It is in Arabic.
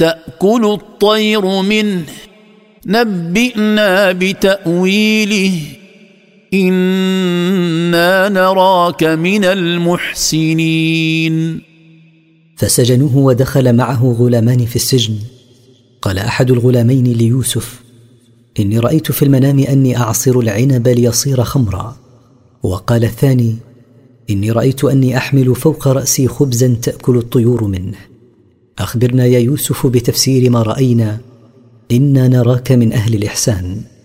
تأكل الطير منه نبئنا بتأويله إنا نراك من المحسنين. فسجنوه ودخل معه غلامان في السجن. قال أحد الغلامين ليوسف: إني رأيت في المنام أني أعصر العنب ليصير خمرا. وقال الثاني: إني رأيت أني أحمل فوق رأسي خبزا تأكل الطيور منه. أخبرنا يا يوسف بتفسير ما رأينا، إنا نراك من أهل الإحسان.